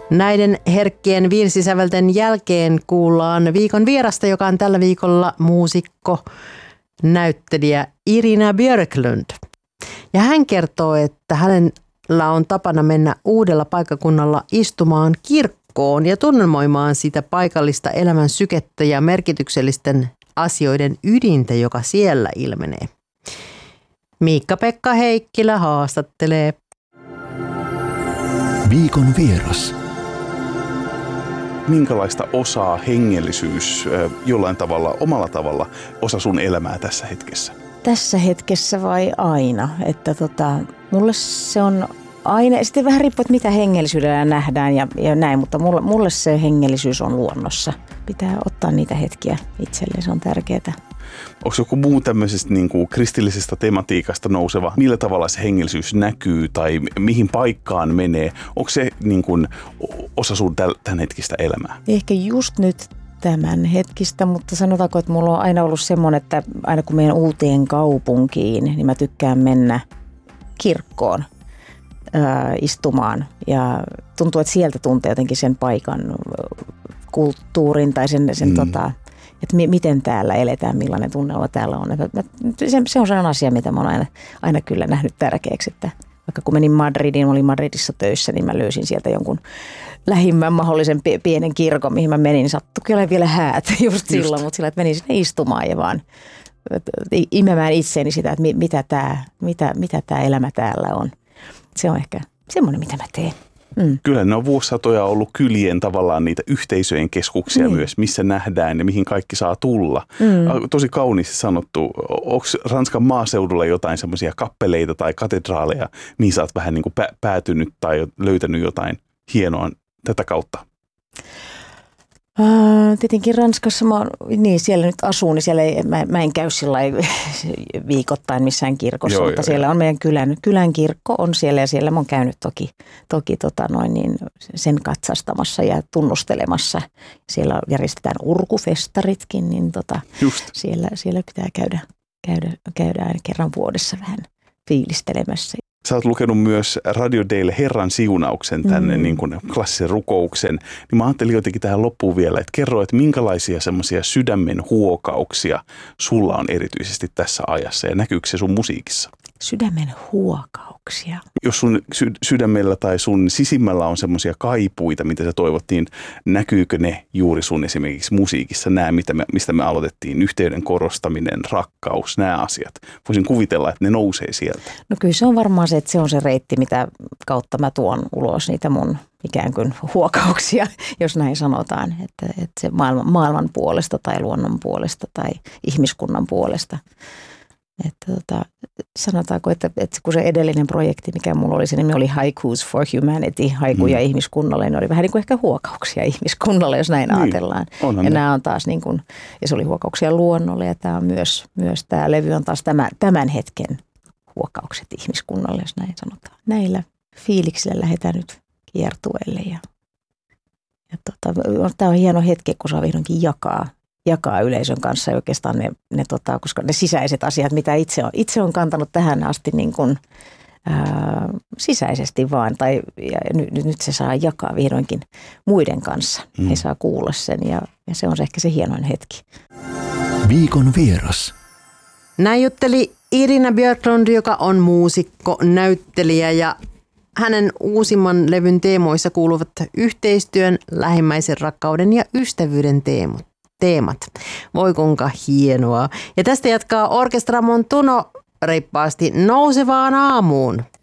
Näiden herkkien virsisävelten jälkeen kuullaan viikon vierasta, joka on tällä viikolla muusikko, näyttelijä Irina Björklund. Ja hän kertoo, että hänellä on tapana mennä uudella paikkakunnalla istumaan kirkkoon ja tunnelmoimaan sitä paikallista elämän sykettä ja merkityksellisten asioiden ydintä, joka siellä ilmenee. Miikka-Pekka Heikkilä haastattelee. Viikon vieras. Minkälaista osaa hengellisyys jollain tavalla, omalla tavalla osa sun elämää tässä hetkessä? Tässä hetkessä vai aina? Että mulle se on aina, sitten vähän riippuu, että mitä hengellisyydellä nähdään ja näin, mutta mulle se hengellisyys on luonnossa. Pitää ottaa niitä hetkiä itselleen, se on tärkeää. Onko joku muu tämmöisestä niin kuin kristillisestä tematiikasta nouseva, millä tavalla se hengellisyys näkyy tai mihin paikkaan menee? Onko se niin kuin osa sun tämän hetkistä elämää? Ehkä just nyt tämän hetkistä, mutta sanotaanko, että mulla on aina ollut semmoinen, että aina kun menen uuteen kaupunkiin, niin mä tykkään mennä kirkkoon istumaan. Ja tuntuu, että sieltä tuntee jotenkin sen paikan kulttuurin tai sen että miten täällä eletään, millainen tunnelma täällä on. Se on sellainen asia, mitä mä oon aina kyllä nähnyt tärkeäksi, että vaikka kun menin Madridiin, olin Madridissa töissä, niin mä löysin sieltä jonkun lähimmän mahdollisen pienen kirkon, mihin mä menin. Niin sattui kyllä vielä häät just silloin, mutta sillä, että menin sinne istumaan ja vaan imemään itseeni sitä, että mitä tämä elämä täällä on. Se on ehkä semmoinen, mitä mä teen. Kyllä ne on vuosisatoja ollut kylien tavallaan niitä yhteisöjen keskuksia myös, missä nähdään ja mihin kaikki saa tulla. Tosi kauniisti sanottu. Onko Ranskan maaseudulla jotain semmoisia kappeleita tai katedraaleja, mihin sä oot vähän niin kuin päätynyt tai löytänyt jotain hienoa tätä kautta? Tietenkin Ranskassa siellä nyt asun, niin siellä mä en käy sillä viikoittain missään kirkossa, mutta siellä on meidän kylän kirkko on siellä ja siellä mä oon käynyt toki sen katsastamassa ja tunnustelemassa. Siellä järjestetään urkufestaritkin, niin siellä pitää käydä aina kerran vuodessa vähän fiilistelemässä. Sä oot lukenut myös Radio Daylle Herran siunauksen tänne niin kuin klassisen rukouksen. Niin mä ajattelin jotenkin tähän loppuun vielä, että kerro, että minkälaisia semmoisia sydämen huokauksia sulla on erityisesti tässä ajassa ja näkyykö se sun musiikissa? Sydämen huokauksia? Jos sun sydämellä tai sun sisimmällä on semmoisia kaipuita, mitä sä toivot, niin näkyykö ne juuri sun esimerkiksi musiikissa? Nämä, mistä me aloitettiin, yhteyden korostaminen, rakkaus, nämä asiat. Voisin kuvitella, että ne nousee sieltä. No kyllä se on varmaan se, että se on se reitti, mitä kautta mä tuon ulos niitä mun ikään kuin huokauksia, jos näin sanotaan. Että se maailman puolesta tai luonnon puolesta tai ihmiskunnan puolesta. Että sanotaanko, että kun se edellinen projekti, mikä mulla oli, se nimi oli Haikus for Humanity, haikuja ihmiskunnalle, ne oli vähän niin kuin ehkä huokauksia ihmiskunnalle, jos näin ajatellaan. Ja nämä on taas niin kuin, ja se oli huokauksia luonnolle, ja tämä on myös tämä levy on taas tämän hetken huokaukset ihmiskunnalle, jos näin sanotaan. Näillä fiiliksillä lähdetään nyt kiertueelle, ja tämä on hieno hetki, kun saa vihdoinkin jakaa yleisön kanssa oikeastaan koska ne sisäiset asiat, mitä itse on kantanut tähän asti niin kuin, sisäisesti vaan, ja nyt se saa jakaa vihdoinkin muiden kanssa. He saa kuulla sen ja se on ehkä se hienoin hetki. Viikon vieras. Näin jutteli Irina Björklund, joka on muusikko, näyttelijä ja hänen uusimman levyn teemoissa kuuluvat yhteistyön, lähimmäisen rakkauden ja ystävyyden teemat. Voi kuinka hienoa. Ja tästä jatkaa Orkestra Montuno reippaasti nousevaan aamuun.